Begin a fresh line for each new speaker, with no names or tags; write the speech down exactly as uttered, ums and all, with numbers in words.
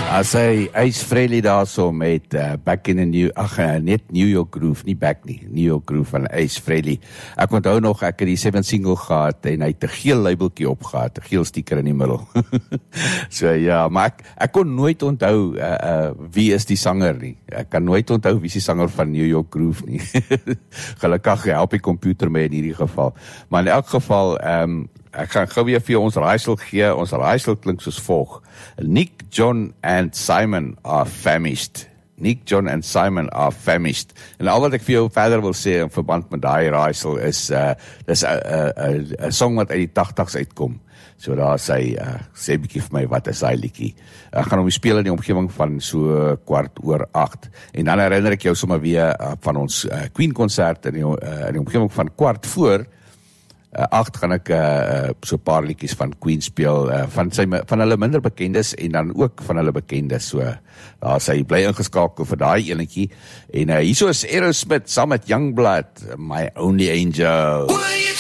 As hy, hy's Freddie daar so met uh, Back in the New, ag, uh, net New York Groove, nie Back nie, New York Groove van hy's Freddie. Ek onthou nog, ek het die seven single gehad, en hy het 'n geel labeltjie opgehad, 'n geel sticker in die middel. So ja, maar ek, ek kon nooit onthou, uh, uh, wie is die sanger nie. Ek kan nooit onthou wie is die sanger van New York Groove nie. Gelukkig help die computer my in hierdie geval. Maar in elk geval, um, ek gaan gou weer vir jou ons raaisel gee. Ons raaisel klink soos volg. Nick, John and Simon are famished. Nick, John and Simon are famished. En al wat ek vir jou verder wil sê in verband met daai raaisel is, uh, dis 'n song wat uit die tagtigs uitkom. So daar sê, uh, sê bietjie vir my, wat is daai liedjie? Ek gaan hom speel in die omgewing van so kwart oor agt. En dan herinner ek jou sommer weer uh, van ons uh, Queen konsert in die, uh, in die omgewing van kwart voor Uh, acht gaan ek uh, so 'n paar liedjies van Queen speel, uh, van, sy, van hulle minder bekendes en dan ook van hulle bekendes, so daar sy bly ingeskakel vir daai enetjie, en uh, hierso is Aerosmith saam met Youngblood, My Only Angel.